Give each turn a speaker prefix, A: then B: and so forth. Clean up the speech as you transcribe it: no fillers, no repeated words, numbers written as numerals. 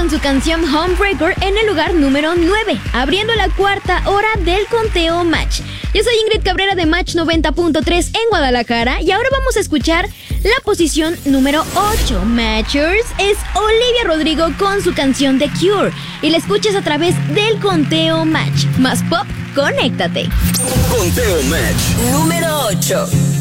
A: con su canción Homebreaker en el lugar número 9, abriendo la cuarta hora del conteo Match. Yo soy Ingrid Cabrera de Match 90.3 en Guadalajara y ahora vamos a escuchar la posición número 8. Matchers es Olivia Rodrigo con su canción The Cure y la escuchas a través del conteo Match. Más pop, conéctate.
B: Conteo Match número 8.